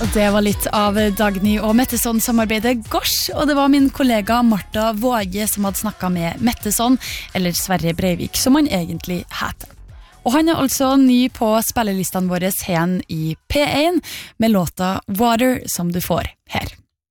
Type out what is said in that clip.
Det var litt av Dagny og Metteson samarbeidet Gosh, og det var min kollega Martha Våge som hadde snakket med Metteson, eller Sverre Breivik, som han egentlig heter. Og han altså ny på spillelistene våre hen i P1 med låta Water som du får her.